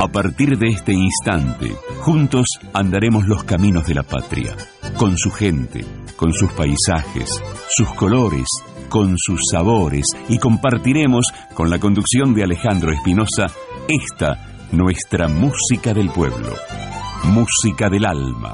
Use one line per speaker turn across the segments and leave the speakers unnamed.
A partir de este instante, juntos andaremos los caminos de la patria, con su gente, con sus paisajes, sus colores, con sus sabores, y compartiremos, con la conducción de Alejandro Espinosa, esta nuestra música del pueblo, música del alma.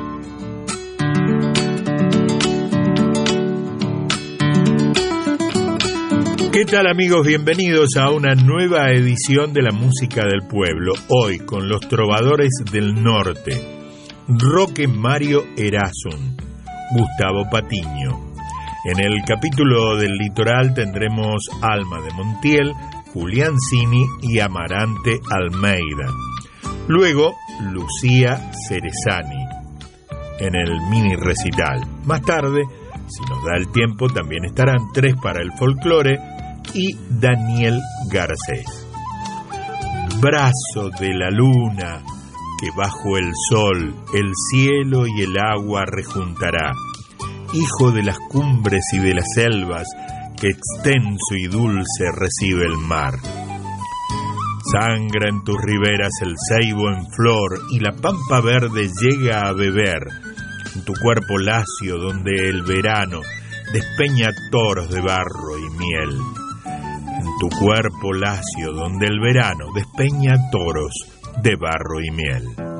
¿Qué tal, amigos? Bienvenidos a una nueva edición de la música del pueblo. Hoy con los trovadores del norte: Roque Mario Erasum, Gustavo Patiño. En el capítulo del litoral tendremos Alma de Montiel, Julián Cini y Amarante Almeida. Luego Lucía Cerezani en el mini recital. Más tarde, si nos da el tiempo, también estarán Tres para el Folclore y Daniel Garcés. Brazo de la luna que bajo el sol el cielo y el agua rejuntará, hijo de las cumbres y de las selvas que extenso y dulce recibe el mar. Sangra en tus riberas el ceibo en flor y la pampa verde llega a beber en tu cuerpo lacio donde el verano despeña toros de barro y miel. En tu cuerpo lacio donde el verano despeña toros de barro y miel.